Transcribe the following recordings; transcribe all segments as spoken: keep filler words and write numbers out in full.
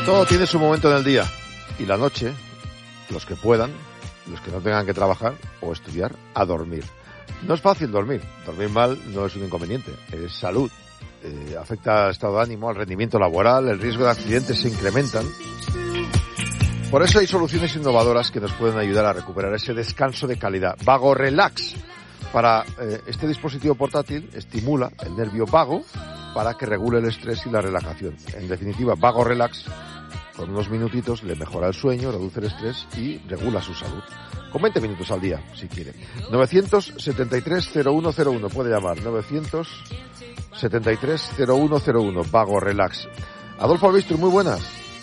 Todo tiene su momento en el día y la noche, los que puedan, los que no tengan que trabajar o estudiar, a dormir. No es fácil dormir, dormir mal no es un inconveniente, es salud. Eh, afecta al estado de ánimo, al rendimiento laboral, el riesgo de accidentes se incrementan. Por eso hay soluciones innovadoras que nos pueden ayudar a recuperar ese descanso de calidad. Vago Relax. Para eh, este dispositivo portátil estimula el nervio vago para que regule el estrés y la relajación. En definitiva, Vago Relax, con unos minutitos, le mejora el sueño, reduce el estrés y regula su salud. Con veinte minutos al día, si quiere. novecientos setenta y tres cero uno cero uno, puede llamar. novecientos setenta y tres cero uno cero uno, Vago Relax. Adolfo Albistro, muy buenas.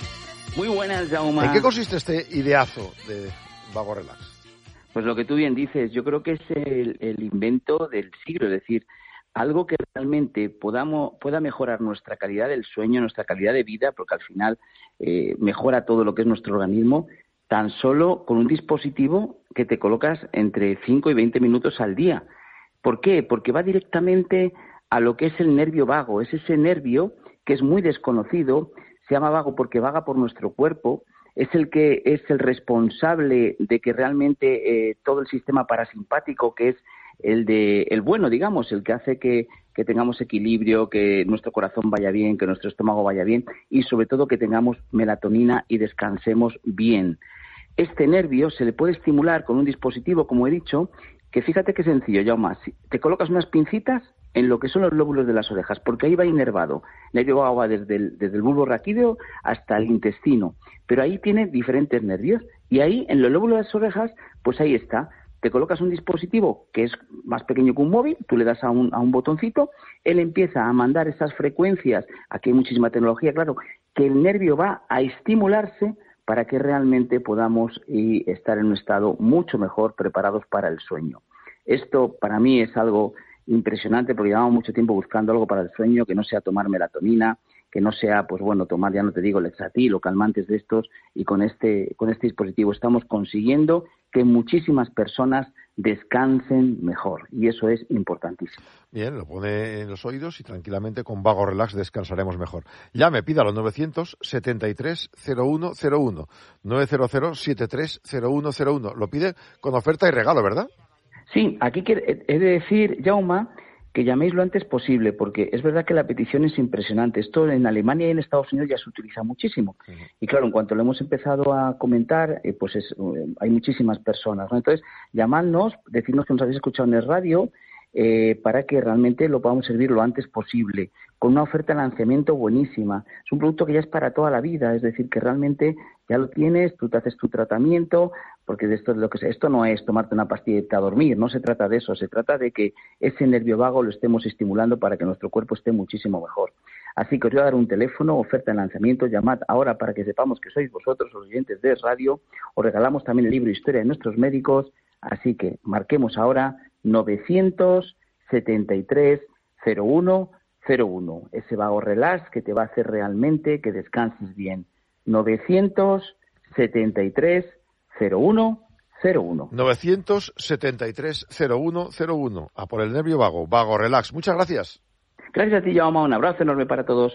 Muy buenas, Jaume. ¿En qué consiste este ideazo de Vago Relax? Pues lo que tú bien dices, yo creo que es el, el invento del siglo, es decir, algo que realmente podamos, pueda mejorar nuestra calidad del sueño, nuestra calidad de vida, porque al final eh, mejora todo lo que es nuestro organismo, tan solo con un dispositivo que te colocas entre cinco y veinte minutos al día. ¿Por qué? Porque va directamente a lo que es el nervio vago, es ese nervio que es muy desconocido, se llama vago porque vaga por nuestro cuerpo, es el que es el responsable de que realmente eh, todo el sistema parasimpático, que es el de el bueno, digamos, el que hace que, que tengamos equilibrio, que nuestro corazón vaya bien, que nuestro estómago vaya bien y sobre todo que tengamos melatonina y descansemos bien. Este nervio se le puede estimular con un dispositivo, como he dicho, que fíjate qué sencillo, Jaume, te colocas unas pincitas en lo que son los lóbulos de las orejas, porque ahí va inervado. El nervio vago va desde el, desde el bulbo raquídeo hasta el intestino, pero ahí tiene diferentes nervios, y ahí, en los lóbulos de las orejas, pues ahí está. Te colocas un dispositivo que es más pequeño que un móvil, tú le das a un, a un botoncito, él empieza a mandar esas frecuencias, aquí hay muchísima tecnología, claro, que el nervio va a estimularse para que realmente podamos y estar en un estado mucho mejor preparados para el sueño. Esto para mí es algo impresionante porque llevamos mucho tiempo buscando algo para el sueño que no sea tomar melatonina, que no sea, pues bueno, tomar, ya no te digo, Lexatil o calmantes de estos, y con este, con este dispositivo estamos consiguiendo que muchísimas personas descansen mejor, y eso es importantísimo. Bien, lo pone en los oídos y tranquilamente con Vago Relax descansaremos mejor. Llame, pídalo, novecientos setenta y tres cero uno cero uno, nueve cero cero siete tres cero uno cero uno. Lo pide con oferta y regalo, ¿verdad? Sí, aquí he de decir, Jaume, que llaméis lo antes posible, porque es verdad que la petición es impresionante. Esto en Alemania y en Estados Unidos ya se utiliza muchísimo. Uh-huh. Y claro, en cuanto lo hemos empezado a comentar, eh, pues es, eh, hay muchísimas personas, ¿no? Entonces, llamadnos, decirnos que nos habéis escuchado en el radio, eh, para que realmente lo podamos servir lo antes posible, con una oferta de lanzamiento buenísima. Es un producto que ya es para toda la vida, es decir, que realmente ya lo tienes, tú te haces tu tratamiento, porque de esto es lo que esto no es tomarte una pastillita a dormir, no se trata de eso, se trata de que ese nervio vago lo estemos estimulando para que nuestro cuerpo esté muchísimo mejor. Así que os voy a dar un teléfono, oferta de lanzamiento, llamad ahora para que sepamos que sois vosotros los oyentes de radio, os regalamos también el libro Historia de nuestros médicos, así que marquemos ahora novecientos setenta y tres cero uno cero uno, ese Vago Relax que te va a hacer realmente que descanses bien. novecientos setenta y tres cero uno cero uno. novecientos setenta y tres cero uno cero uno. A por el nervio vago, Vago Relax. Muchas gracias. Gracias a ti, Jaume. Un abrazo enorme para todos.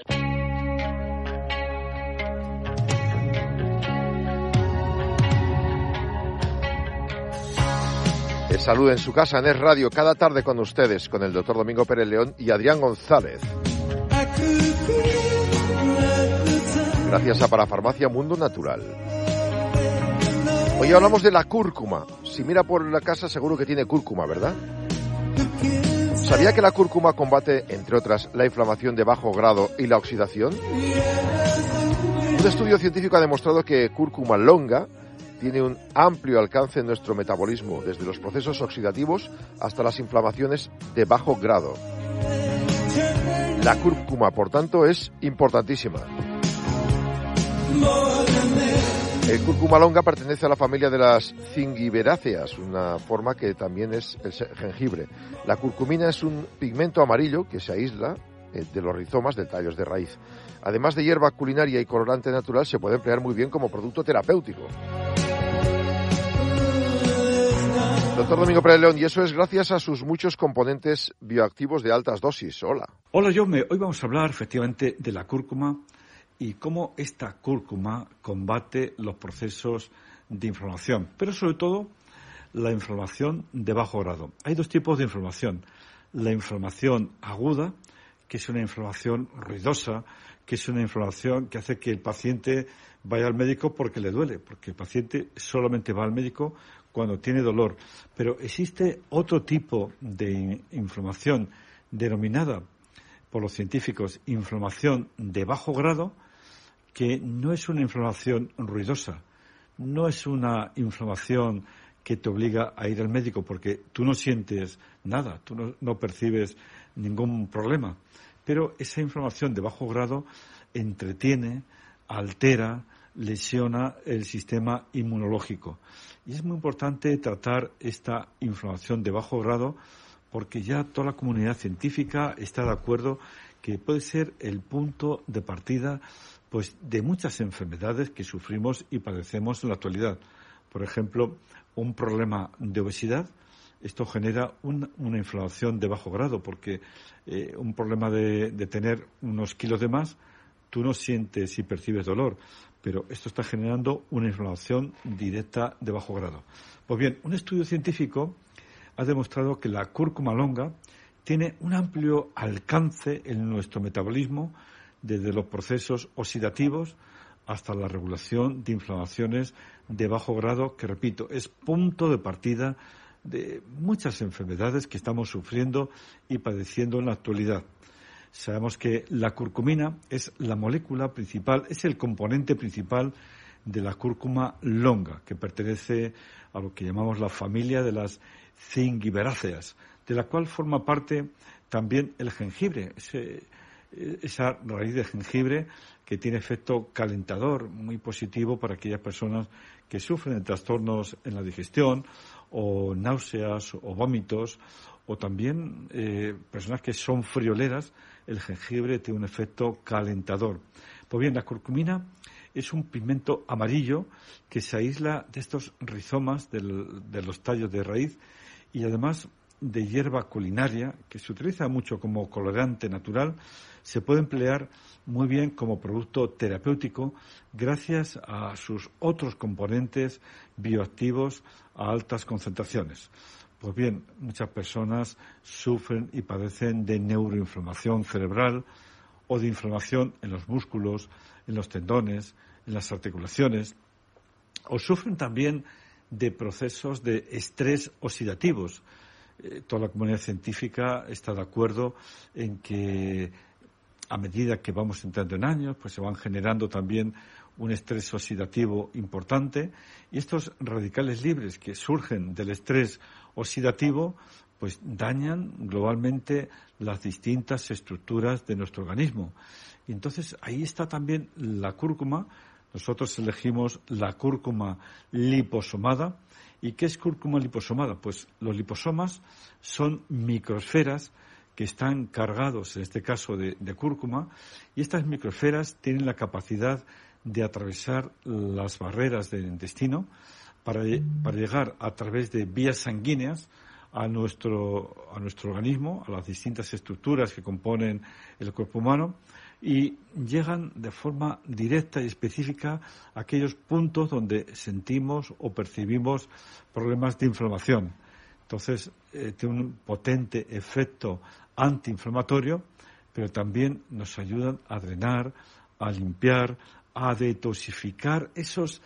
Salud en su casa, en Es Radio, cada tarde con ustedes, con el doctor Domingo Pérez León y Adrián González. Gracias a Parafarmacia Mundo Natural. Hoy hablamos de la cúrcuma. Si mira por la casa seguro que tiene cúrcuma, ¿verdad? ¿Sabía que la cúrcuma combate, entre otras, la inflamación de bajo grado y la oxidación? Un estudio científico ha demostrado que cúrcuma longa tiene un amplio alcance en nuestro metabolismo, desde los procesos oxidativos hasta las inflamaciones de bajo grado. La cúrcuma, por tanto, es importantísima. El cúrcuma longa pertenece a la familia de las zingiberáceas, una forma que también es el jengibre. La curcumina es un pigmento amarillo que se aísla de los rizomas de tallos de raíz. Además de hierba culinaria y colorante natural, se puede emplear muy bien como producto terapéutico. Doctor Domingo Pérez León, y eso es gracias a sus muchos componentes bioactivos de altas dosis. Hola. Hola, Jaume. Hoy vamos a hablar efectivamente de la cúrcuma y cómo esta cúrcuma combate los procesos de inflamación, pero sobre todo la inflamación de bajo grado. Hay dos tipos de inflamación. La inflamación aguda, que es una inflamación ruidosa, que es una inflamación que hace que el paciente vaya al médico porque le duele, porque el paciente solamente va al médico cuando tiene dolor. Pero existe otro tipo de inflamación denominada por los científicos inflamación de bajo grado, que no es una inflamación ruidosa, no es una inflamación que te obliga a ir al médico porque tú no sientes nada, tú no, no percibes ningún problema. Pero esa inflamación de bajo grado entretiene, altera, lesiona el sistema inmunológico. Y es muy importante tratar esta inflamación de bajo grado porque ya toda la comunidad científica está de acuerdo que puede ser el punto de partida pues de muchas enfermedades que sufrimos y padecemos en la actualidad. Por ejemplo, un problema de obesidad, esto genera un, una inflamación de bajo grado, porque eh, un problema de, de tener unos kilos de más, tú no sientes y percibes dolor, pero esto está generando una inflamación directa de bajo grado. Pues bien, un estudio científico ha demostrado que la cúrcuma longa tiene un amplio alcance en nuestro metabolismo, desde los procesos oxidativos hasta la regulación de inflamaciones de bajo grado, que repito, es punto de partida de muchas enfermedades que estamos sufriendo y padeciendo en la actualidad. Sabemos que la curcumina es la molécula principal, es el componente principal de la cúrcuma longa, que pertenece a lo que llamamos la familia de las zingiberáceas, de la cual forma parte también el jengibre, ese, esa raíz de jengibre que tiene efecto calentador muy positivo para aquellas personas que sufren de trastornos en la digestión o náuseas o vómitos, o también eh, personas que son frioleras. El jengibre tiene un efecto calentador. Pues bien, la curcumina es un pigmento amarillo que se aísla de estos rizomas del, de los tallos de raíz, y además de hierba culinaria, que se utiliza mucho como colorante natural, se puede emplear muy bien como producto terapéutico gracias a sus otros componentes bioactivos a altas concentraciones. Pues bien, muchas personas sufren y padecen de neuroinflamación cerebral o de inflamación en los músculos, en los tendones, en las articulaciones, o sufren también de procesos de estrés oxidativos. Eh, toda la comunidad científica está de acuerdo en que a medida que vamos entrando en años, pues se van generando también un estrés oxidativo importante, y estos radicales libres que surgen del estrés oxidativo pues dañan globalmente las distintas estructuras de nuestro organismo. Y entonces ahí está también la cúrcuma. Nosotros elegimos la cúrcuma liposomada. ¿Y qué es cúrcuma liposomada? Pues los liposomas son microesferas que están cargados, en este caso, de, de cúrcuma, y estas microesferas tienen la capacidad de atravesar las barreras del intestino para, para llegar a través de vías sanguíneas a nuestro, a nuestro organismo, a las distintas estructuras que componen el cuerpo humano, y llegan de forma directa y específica a aquellos puntos donde sentimos o percibimos problemas de inflamación. Entonces, eh, tiene un potente efecto antiinflamatorio, pero también nos ayudan a drenar, a limpiar, a detoxificar esos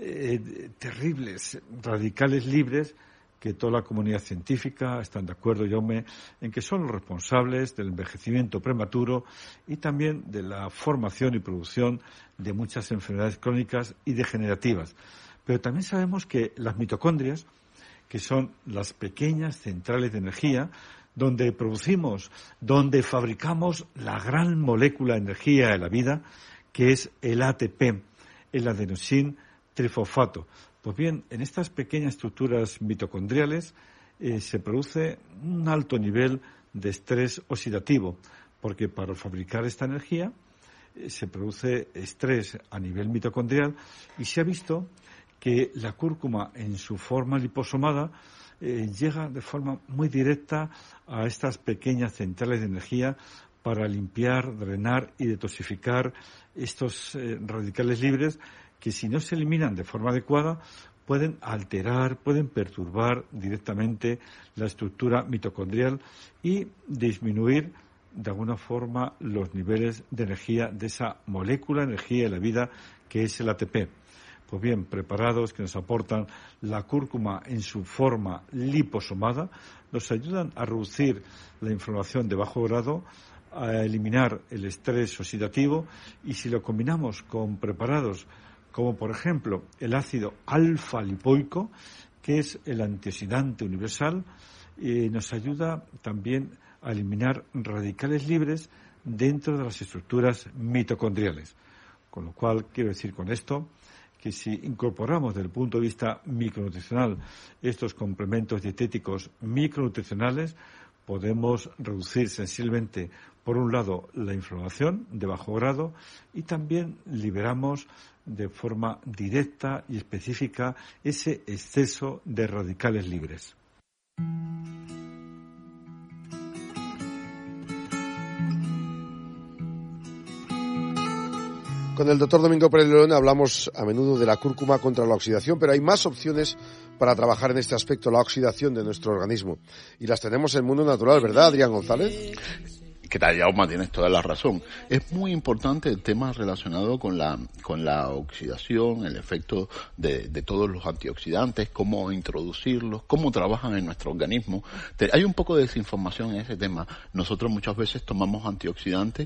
eh, terribles radicales libres que toda la comunidad científica están de acuerdo, Jaume, en que son los responsables del envejecimiento prematuro y también de la formación y producción de muchas enfermedades crónicas y degenerativas. Pero también sabemos que las mitocondrias, que son las pequeñas centrales de energía, donde producimos, donde fabricamos la gran molécula de energía de la vida, que es el A T P, el adenosín trifosfato. Pues bien, en estas pequeñas estructuras mitocondriales eh, se produce un alto nivel de estrés oxidativo, porque para fabricar esta energía eh, se produce estrés a nivel mitocondrial, y se ha visto que la cúrcuma en su forma liposomada eh, llega de forma muy directa a estas pequeñas centrales de energía para limpiar, drenar y detoxificar estos eh, radicales libres que, si no se eliminan de forma adecuada, pueden alterar, pueden perturbar directamente la estructura mitocondrial y disminuir de alguna forma los niveles de energía de esa molécula, energía de la vida que es el A T P. Pues bien, preparados que nos aportan la cúrcuma en su forma liposomada, nos ayudan a reducir la inflamación de bajo grado, a eliminar el estrés oxidativo, y si lo combinamos con preparados como por ejemplo el ácido alfa-lipoico, que es el antioxidante universal, eh, nos ayuda también a eliminar radicales libres dentro de las estructuras mitocondriales. Con lo cual, quiero decir con esto que si incorporamos desde el punto de vista micronutricional estos complementos dietéticos micronutricionales, podemos reducir sensiblemente, por un lado, la inflamación de bajo grado, y también liberamos de forma directa y específica ese exceso de radicales libres. Con el doctor Domingo Pérez León hablamos a menudo de la cúrcuma contra la oxidación, pero hay más opciones para trabajar en este aspecto, la oxidación de nuestro organismo. Y las tenemos en Mundo Natural, ¿verdad, Adrián González? ¿Qué tal, Jaume? Tienes toda la razón. Es muy importante el tema relacionado con la con la oxidación, el efecto de, de todos los antioxidantes, cómo introducirlos, cómo trabajan en nuestro organismo. Te, hay un poco de desinformación en ese tema. Nosotros muchas veces tomamos antioxidantes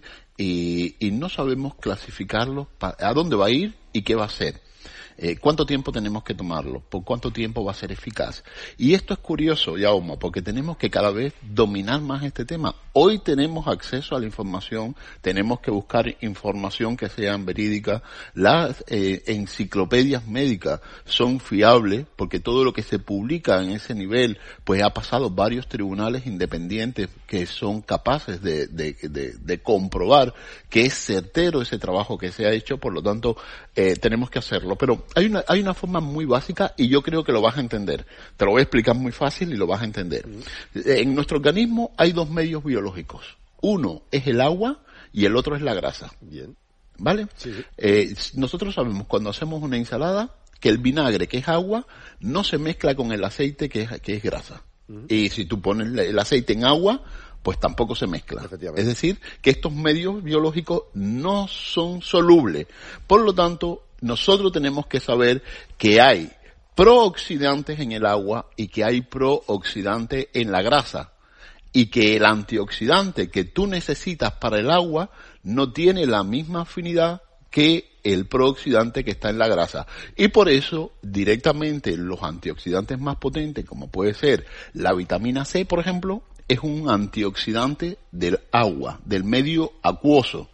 y, y no sabemos clasificarlos, pa, a dónde va a ir y qué va a hacer. Eh, ¿Cuánto tiempo tenemos que tomarlo? ¿Por cuánto tiempo va a ser eficaz? Y esto es curioso, Jaume, porque tenemos que cada vez dominar más este tema. Hoy tenemos acceso a la información, tenemos que buscar información que sea verídica. Las eh, enciclopedias médicas son fiables, porque todo lo que se publica en ese nivel, pues ha pasado varios tribunales independientes que son capaces de, de, de, de comprobar que es certero ese trabajo que se ha hecho. Por lo tanto, eh, tenemos que hacerlo. Pero hay una, hay una forma muy básica y yo creo que lo vas a entender. Te lo voy a explicar muy fácil y lo vas a entender. Mm. En nuestro organismo hay dos medios biológicos. Uno es el agua y el otro es la grasa. Bien. ¿Vale? Sí, sí. Eh, nosotros sabemos cuando hacemos una ensalada que el vinagre, que es agua, no se mezcla con el aceite, que es, que es grasa. Mm. Y si tú pones el aceite en agua, pues tampoco se mezcla. Es decir, que estos medios biológicos no son solubles. Por lo tanto, nosotros tenemos que saber que hay prooxidantes en el agua y que hay prooxidantes en la grasa. Y que el antioxidante que tú necesitas para el agua no tiene la misma afinidad que el prooxidante que está en la grasa. Y por eso, directamente, los antioxidantes más potentes, como puede ser la vitamina C, por ejemplo, es un antioxidante del agua, del medio acuoso.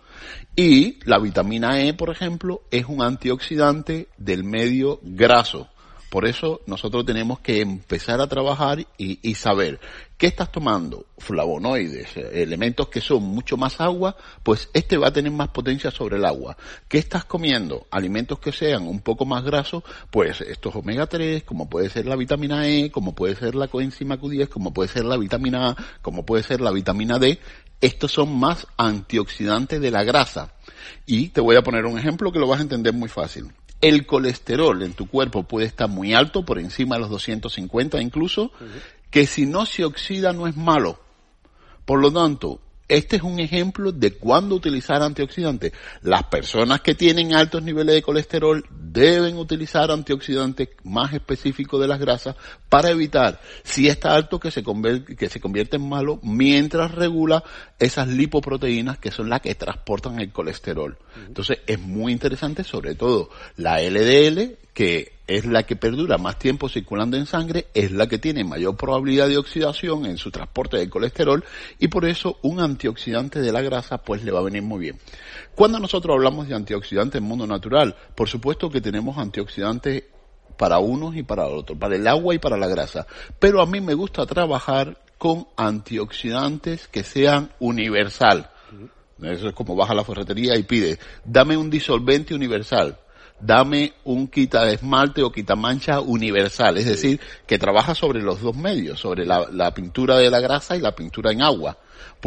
Y la vitamina E, por ejemplo, es un antioxidante del medio graso. Por eso nosotros tenemos que empezar a trabajar y, y saber qué estás tomando, flavonoides, elementos que son mucho más agua, pues este va a tener más potencia sobre el agua. ¿Qué estás comiendo? Alimentos que sean un poco más grasos, pues estos omega tres, como puede ser la vitamina E, como puede ser la coenzima Q diez, como puede ser la vitamina A, como puede ser la vitamina D. Estos son más antioxidantes de la grasa. Y te voy a poner un ejemplo que lo vas a entender muy fácil. El colesterol en tu cuerpo puede estar muy alto, por encima de los doscientos cincuenta incluso, uh-huh. que si no se oxida no es malo. Por lo tanto, este es un ejemplo de cuándo utilizar antioxidantes. Las personas que tienen altos niveles de colesterol deben utilizar antioxidantes más específicos de las grasas para evitar, si está alto, que se convierte, que se convierte en malo, mientras regula esas lipoproteínas que son las que transportan el colesterol. Entonces, es muy interesante, sobre todo la L D L, que es la que perdura más tiempo circulando en sangre, es la que tiene mayor probabilidad de oxidación en su transporte del colesterol, y por eso un antioxidante de la grasa pues le va a venir muy bien. Cuando nosotros hablamos de antioxidantes en mundo natural, por supuesto que tenemos antioxidantes para unos y para otros, para el agua y para la grasa, pero a mí me gusta trabajar con antioxidantes que sean universal. Eso es como vas a la ferretería y pides, dame un disolvente universal. Dame un quita de esmalte o quita mancha universal, es decir, que trabaja sobre los dos medios, sobre la, la pintura de la grasa y la pintura en agua. Pues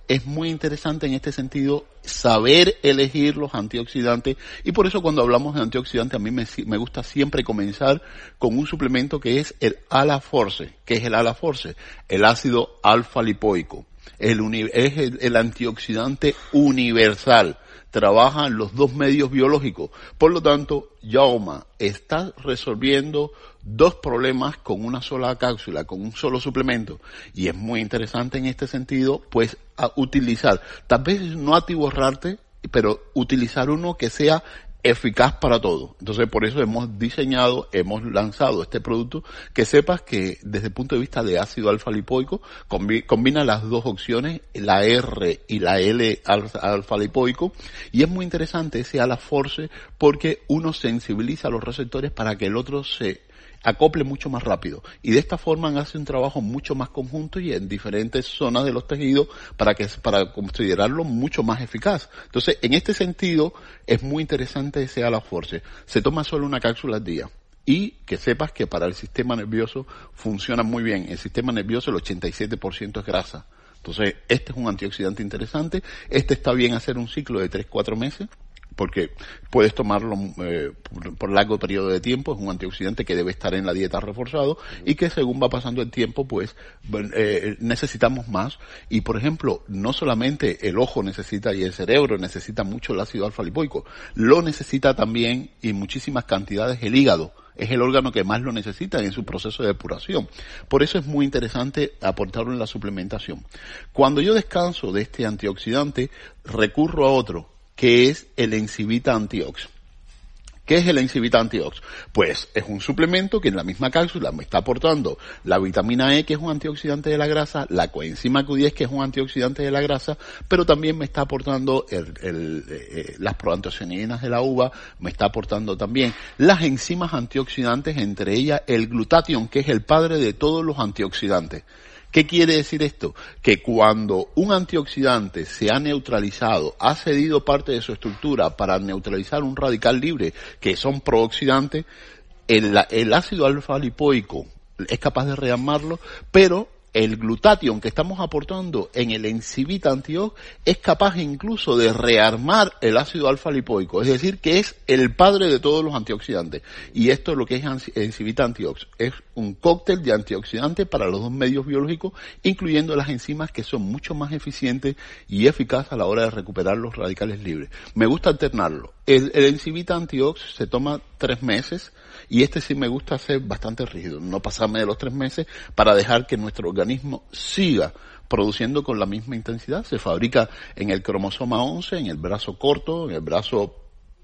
es muy interesante en este sentido saber elegir los antioxidantes, y por eso cuando hablamos de antioxidantes a mí me, me gusta siempre comenzar con un suplemento que es el Ala-Force. ¿Qué es el Ala-Force? El ácido alfa-lipoico. El uni, es el, el antioxidante universal. Trabaja en los dos medios biológicos. Por lo tanto, Jaume está resolviendo dos problemas con una sola cápsula, con un solo suplemento. Y es muy interesante en este sentido, pues, a utilizar, tal vez no atiborrarte, pero utilizar uno que sea eficaz para todo. Entonces, por eso hemos diseñado, hemos lanzado este producto, que sepas que desde el punto de vista de ácido alfa-lipoico, combi, combina las dos opciones, la R y la L alfa-lipoico, y es muy interesante ese Ala-Force porque uno sensibiliza a los receptores para que el otro se acople mucho más rápido, y de esta forma hace un trabajo mucho más conjunto y en diferentes zonas de los tejidos para que para considerarlo mucho más eficaz. Entonces, en este sentido, es muy interesante ese Ala-Force. Se toma solo una cápsula al día. Y que sepas que para el sistema nervioso funciona muy bien. El sistema nervioso, el ochenta y siete por ciento es grasa. Entonces, este es un antioxidante interesante. Este está bien hacer un ciclo de tres a cuatro meses, porque puedes tomarlo eh, por, por largo periodo de tiempo. Es un antioxidante que debe estar en la dieta reforzado y que según va pasando el tiempo, pues eh, necesitamos más. Y por ejemplo, no solamente el ojo necesita y el cerebro necesita mucho el ácido alfa-lipoico, lo necesita también y muchísimas cantidades el hígado. Es el órgano que más lo necesita en su proceso de depuración. Por eso es muy interesante aportarlo en la suplementación. Cuando yo descanso de este antioxidante, recurro a otro, que es el Enzivita Antiox. ¿Qué es el Enzivita Antiox? Pues es un suplemento que en la misma cápsula me está aportando la vitamina E, que es un antioxidante de la grasa, la coenzima Q diez, que es un antioxidante de la grasa, pero también me está aportando el, el, eh, las proantocianinas de la uva, me está aportando también las enzimas antioxidantes, entre ellas el glutatión, que es el padre de todos los antioxidantes. ¿Qué quiere decir esto? Que cuando un antioxidante se ha neutralizado, ha cedido parte de su estructura para neutralizar un radical libre, que son prooxidantes, el, el ácido alfa-lipoico es capaz de rearmarlo, pero el glutatión que estamos aportando en el Enzivita Antiox es capaz incluso de rearmar el ácido alfa-lipoico, es decir, que es el padre de todos los antioxidantes. Y esto es lo que es Enzivita Antiox, es un cóctel de antioxidantes para los dos medios biológicos, incluyendo las enzimas que son mucho más eficientes y eficaces a la hora de recuperar los radicales libres. Me gusta alternarlo. El, el Enzivita Antiox se toma tres meses, y este sí me gusta hacer bastante rígido, no pasarme de los tres meses para dejar que nuestro organismo siga produciendo con la misma intensidad. Se fabrica en el cromosoma once, en el brazo corto, en el brazo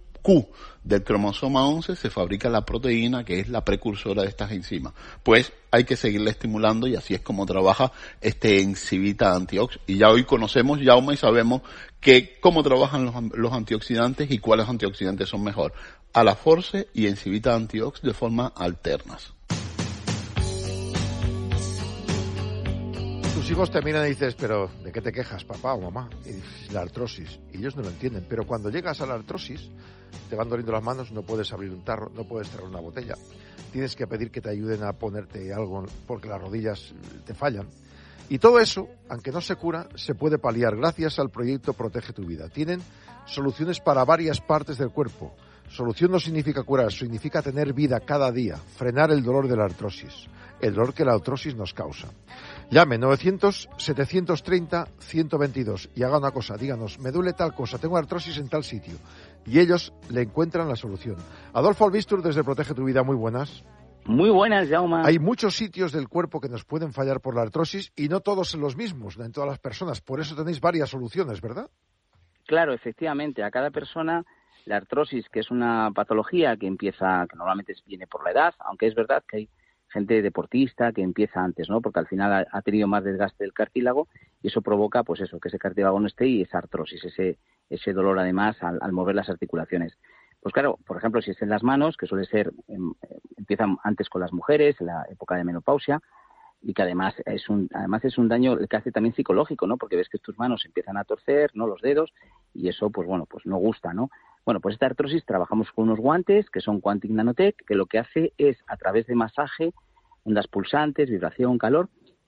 Q del cromosoma once, se fabrica la proteína que es la precursora de estas enzimas. Pues hay que seguirle estimulando y así es como trabaja este Enzivita Antiox. Y ya hoy conocemos, Jaume, y sabemos que cómo trabajan los, los antioxidantes y cuáles antioxidantes son mejor. Ala-Force y Enzivita Antiox de forma alternas. Tus hijos te miran y dices, pero ¿de qué te quejas, papá o mamá? Y dices, la artrosis. Y ellos no lo entienden. Pero cuando llegas a la artrosis, te van doliendo las manos, no puedes abrir un tarro, no puedes cerrar una botella. Tienes que pedir que te ayuden a ponerte algo porque las rodillas te fallan. Y todo eso, aunque no se cura, se puede paliar gracias al proyecto Protege tu Vida. Tienen soluciones para varias partes del cuerpo. Solución no significa curar, significa tener vida cada día, frenar el dolor de la artrosis, el dolor que la artrosis nos causa. Llame novecientos, setecientos treinta, ciento veintidós y haga una cosa, díganos, me duele tal cosa, tengo artrosis en tal sitio, y ellos le encuentran la solución. Adolfo Albistur, desde Protege tu Vida, muy buenas. Muy buenas, Jaume. Hay muchos sitios del cuerpo que nos pueden fallar por la artrosis y no todos son los mismos, no en todas las personas, por eso tenéis varias soluciones, ¿verdad? Claro, efectivamente, a cada persona la artrosis, que es una patología que empieza, que normalmente viene por la edad, aunque es verdad que hay gente deportista que empieza antes, ¿no? Porque al final ha, ha tenido más desgaste del cartílago y eso provoca, pues eso, que ese cartílago no esté y esa artrosis, ese ese dolor además al, al mover las articulaciones. Pues claro, por ejemplo, si es en las manos, que suele ser, em, empiezan antes con las mujeres, en la época de menopausia, y que además es un además es un daño que hace también psicológico, ¿no? Porque ves que tus manos empiezan a torcer, ¿no? Los dedos, y eso, pues bueno, pues no gusta, ¿no? Bueno, pues esta artrosis trabajamos con unos guantes que son Quantic Nanotech, que lo que hace es, a través de masaje, ondas pulsantes, vibración, calor,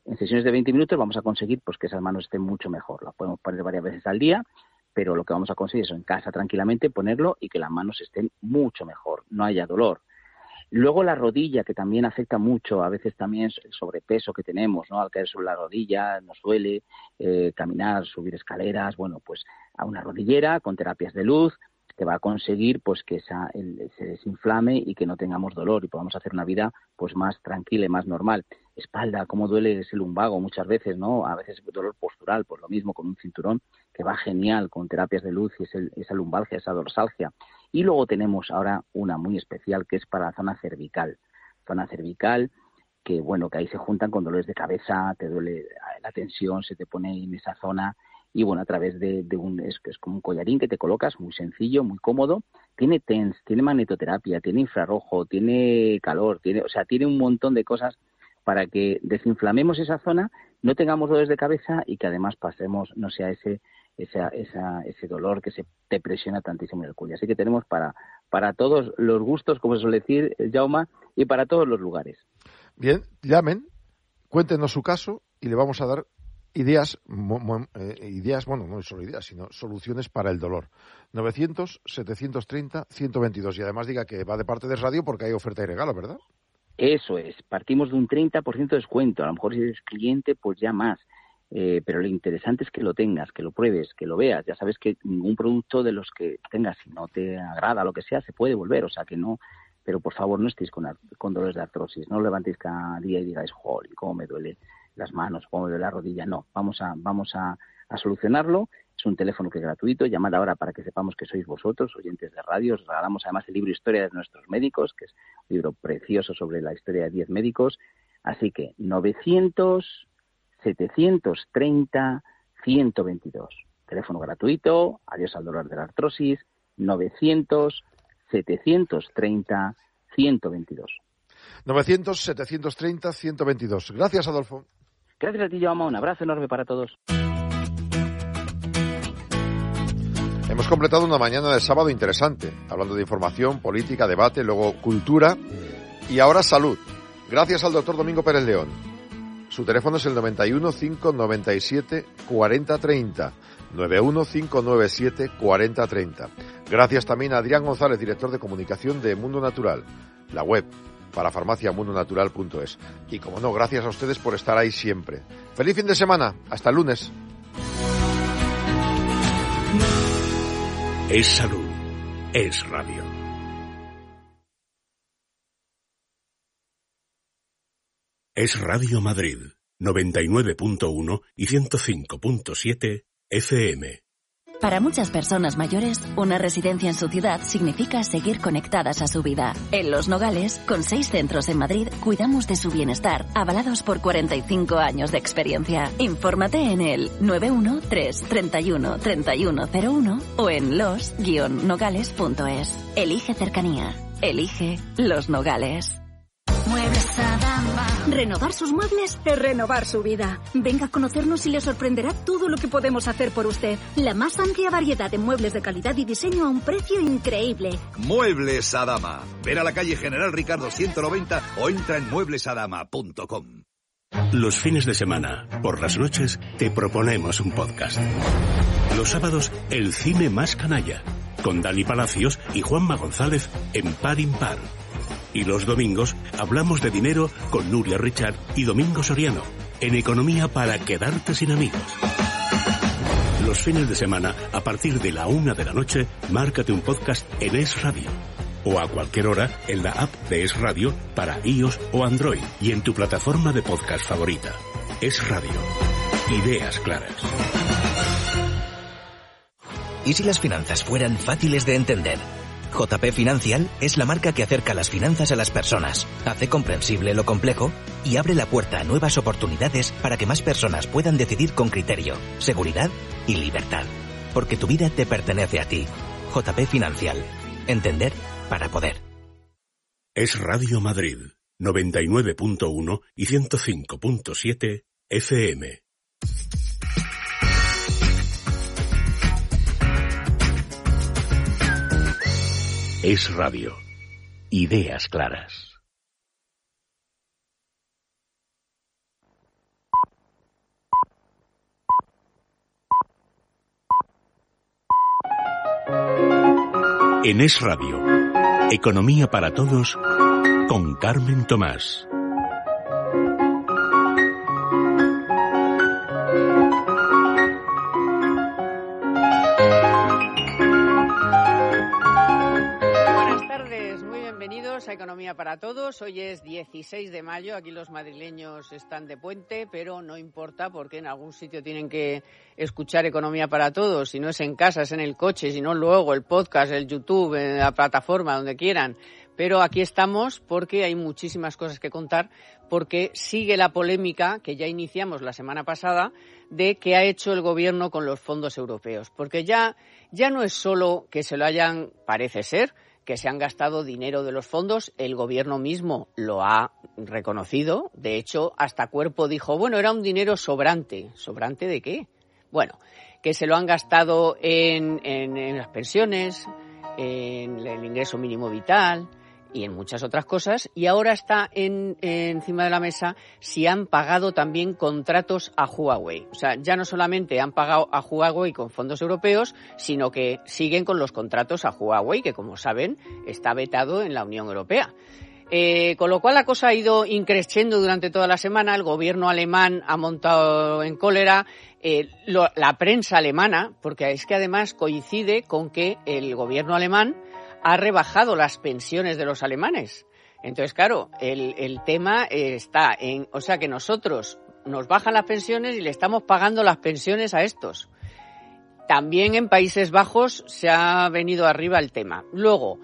en sesiones de veinte minutos vamos a conseguir pues que esas manos estén mucho mejor. Las podemos poner varias veces al día, pero lo que vamos a conseguir es en casa tranquilamente ponerlo y que las manos estén mucho mejor, no haya dolor. Luego la rodilla, que también afecta mucho, a veces también el sobrepeso que tenemos, ¿no? Al caer sobre la rodilla nos duele eh, caminar, subir escaleras, bueno, pues a una rodillera con terapias de luz que va a conseguir pues que esa, el, se desinflame y que no tengamos dolor y podamos hacer una vida pues más tranquila y más normal. Espalda, cómo duele ese lumbago muchas veces, ¿no? A veces dolor postural, pues lo mismo con un cinturón que va genial con terapias de luz y ese, esa lumbalgia, esa dorsalgia. Y luego tenemos ahora una muy especial que es para la zona cervical. Zona cervical que, bueno, que ahí se juntan con dolores de cabeza, te duele la tensión, se te pone en esa zona y, bueno, a través de, de un, es, es como un collarín que te colocas, muy sencillo, muy cómodo. Tiene T E N S, tiene magnetoterapia, tiene infrarrojo, tiene calor, tiene, o sea, tiene un montón de cosas para que desinflamemos esa zona, no tengamos dolores de cabeza y que además pasemos, no sea ese esa, esa, ese dolor que se te presiona tantísimo en el cuello. Así que tenemos para, para todos los gustos, como se suele decir, Jaume, y para todos los lugares. Bien, llamen, cuéntenos su caso y le vamos a dar ideas, mo, mo, eh, ideas, bueno, no solo ideas, sino soluciones para el dolor. novecientos, setecientos treinta, ciento veintidós. Y además diga que va de parte de Radio porque hay oferta y regalo, ¿verdad? Eso es, partimos de un treinta por ciento de descuento. A lo mejor si eres cliente, pues ya más. Eh, pero lo interesante es que lo tengas, que lo pruebes, que lo veas. Ya sabes que ningún producto de los que tengas, si no te agrada lo que sea, se puede volver. O sea que no, pero por favor no estéis con, con dolores de artrosis. No levantéis cada día y digáis, joder, cómo me duele las manos, cómo me duele la rodilla. No, vamos a, vamos a, a solucionarlo. Es un teléfono que es gratuito. Llamad ahora para que sepamos que sois vosotros, oyentes de radio. Os regalamos además el libro Historia de nuestros médicos, que es un libro precioso sobre la historia de diez médicos. Así que novecientos, setecientos treinta, ciento veintidós. Teléfono gratuito, adiós al dolor de la artrosis, novecientos, setecientos treinta, ciento veintidós. novecientos, setecientos treinta, ciento veintidós. Gracias, Adolfo. Gracias a ti, Jaume. Un abrazo enorme para todos. Hemos completado una mañana de sábado interesante, hablando de información, política, debate, luego cultura y ahora salud. Gracias al doctor Domingo Pérez León. Su teléfono es el noventa y uno, cinco noventa y siete, cuarenta treinta. noventa y uno, cinco noventa y siete, cuarenta treinta. Gracias también a Adrián González, director de comunicación de Mundo Natural, la web para farmacia mundo natural punto es. Y como no, gracias a ustedes por estar ahí siempre. Feliz fin de semana. Hasta el lunes. Es salud. Es radio. Es Radio Madrid, noventa y nueve punto uno y ciento cinco punto siete F M. Para muchas personas mayores, una residencia en su ciudad significa seguir conectadas a su vida. En Los Nogales, con seis centros en Madrid, cuidamos de su bienestar, avalados por cuarenta y cinco años de experiencia. Infórmate en el nueve uno tres, treinta y uno, treinta y uno cero uno o en los guion nogales punto es. Elige cercanía. Elige Los Nogales. Muebles Adama. Renovar sus muebles es renovar su vida. Venga a conocernos y le sorprenderá todo lo que podemos hacer por usted. La más amplia variedad de muebles de calidad y diseño a un precio increíble. Muebles Adama. Ven a la calle General Ricardo ciento noventa o entra en muebles adama punto com. Los fines de semana, por las noches, te proponemos un podcast. Los sábados, el cine más canalla, con Dani Palacios y Juanma González en Par Impar. Y los domingos hablamos de dinero con Nuria Richard y Domingo Soriano, en Economía para quedarte sin amigos. Los fines de semana, a partir de la una de la noche, márcate un podcast en Es Radio. O a cualquier hora en la app de Es Radio para iOS o Android y en tu plataforma de podcast favorita. Es Radio. Ideas claras. ¿Y si las finanzas fueran fáciles de entender? J P Financial es la marca que acerca las finanzas a las personas, hace comprensible lo complejo y abre la puerta a nuevas oportunidades para que más personas puedan decidir con criterio, seguridad y libertad. Porque tu vida te pertenece a ti. J P Financial. Entender para poder. Es Radio Madrid, noventa y nueve punto uno y ciento cinco punto siete F M. Es Radio. Ideas claras. En Es Radio, Economía para Todos, con Carmen Tomás. A Economía para Todos. Hoy es dieciséis de mayo, aquí los madrileños están de puente, pero no importa porque en algún sitio tienen que escuchar Economía para Todos, si no es en casa, es en el coche, si no luego el podcast, el YouTube, en la plataforma, donde quieran. Pero aquí estamos porque hay muchísimas cosas que contar, porque sigue la polémica que ya iniciamos la semana pasada de qué ha hecho el gobierno con los fondos europeos, porque ya, ya no es solo que se lo hayan, parece ser, que se han gastado dinero de los fondos, el gobierno mismo lo ha reconocido, de hecho, hasta Cuerpo dijo, bueno, era un dinero sobrante. ¿Sobrante de qué? Bueno, que se lo han gastado en, en, en las pensiones, en el ingreso mínimo vital y en muchas otras cosas, y ahora está en, en, encima de la mesa si han pagado también contratos a Huawei. O sea, ya no solamente han pagado a Huawei con fondos europeos, sino que siguen con los contratos a Huawei, que como saben está vetado en la Unión Europea. Eh, con lo cual la cosa ha ido increciendo durante toda la semana. El gobierno alemán ha montado en cólera, eh, lo, la prensa alemana, porque es que además coincide con que el gobierno alemán ha rebajado las pensiones de los alemanes. Entonces, claro, el, el tema está en, o sea, que nosotros nos bajan las pensiones y le estamos pagando las pensiones a estos. También en Países Bajos se ha venido arriba el tema. Luego,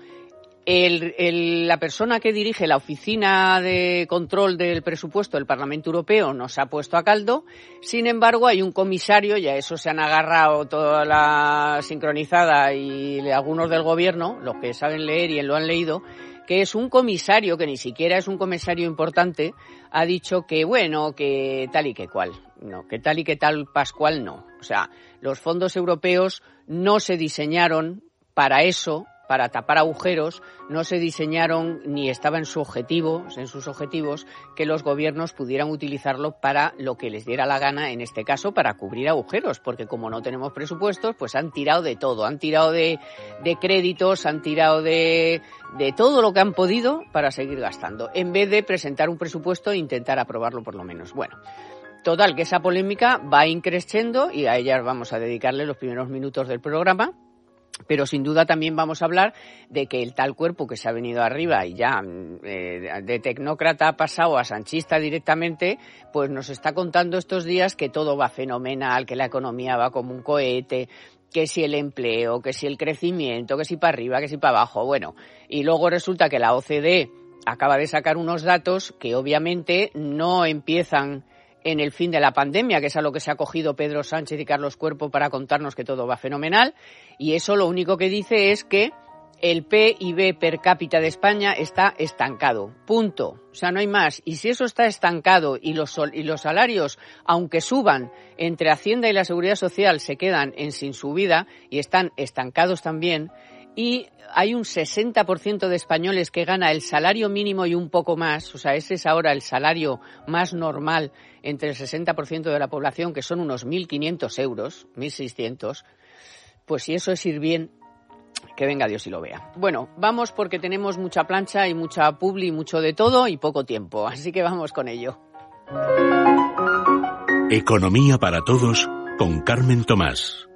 el, el, la persona que dirige la oficina de control del presupuesto del Parlamento Europeo nos ha puesto a caldo. Sin embargo, hay un comisario, y a eso se han agarrado toda la sincronizada y algunos del gobierno, los que saben leer y lo han leído, que es un comisario, que ni siquiera es un comisario importante, ha dicho que, bueno, que tal y que cual. No, que tal y que tal Pascual no. O sea, los fondos europeos no se diseñaron para eso, para tapar agujeros, no se diseñaron ni estaba en su objetivo, en sus objetivos, que los gobiernos pudieran utilizarlo para lo que les diera la gana, en este caso para cubrir agujeros, porque como no tenemos presupuestos, pues han tirado de todo, han tirado de, de créditos, han tirado de, de todo lo que han podido para seguir gastando, en vez de presentar un presupuesto e intentar aprobarlo por lo menos. Bueno, total, que esa polémica va increciendo y a ella vamos a dedicarle los primeros minutos del programa. Pero sin duda también vamos a hablar de que el tal Cuerpo que se ha venido arriba y ya eh, de tecnócrata ha pasado a sanchista directamente, pues nos está contando estos días que todo va fenomenal, que la economía va como un cohete, que si el empleo, que si el crecimiento, que si para arriba, que si para abajo. Bueno, y luego resulta que la O C D E acaba de sacar unos datos que obviamente no empiezan en el fin de la pandemia, que es a lo que se ha cogido Pedro Sánchez y Carlos Cuerpo para contarnos que todo va fenomenal, y eso lo único que dice es que el P I B per cápita de España está estancado, punto. O sea, no hay más. Y si eso está estancado y los, y los salarios, aunque suban, entre Hacienda y la Seguridad Social se quedan en sin subida y están estancados también, y hay un sesenta por ciento de españoles que gana el salario mínimo y un poco más, o sea, ese es ahora el salario más normal entre el sesenta por ciento de la población, que son unos mil quinientos euros, mil seiscientos, pues si eso es ir bien, que venga Dios y lo vea. Bueno, vamos porque tenemos mucha plancha y mucha publi y mucho de todo y poco tiempo, así que vamos con ello. Economía para Todos con Carmen Tomás.